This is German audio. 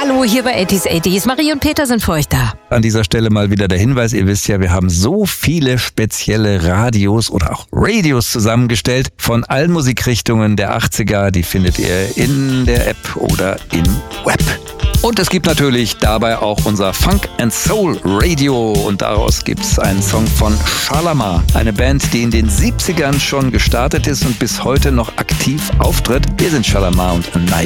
Hallo, hier bei 80s. Marie und Peter sind für euch da. An dieser Stelle mal wieder der Hinweis, ihr wisst ja, wir haben so viele spezielle Radios oder auch Radios zusammengestellt von allen Musikrichtungen der 80er. Die findet ihr in der App oder im Web. Und es gibt natürlich dabei auch unser Funk and Soul Radio und daraus gibt's einen Song von Shalamar, eine Band, die in den 70ern schon gestartet ist und bis heute noch aktiv auftritt. Wir sind Shalamar und A Night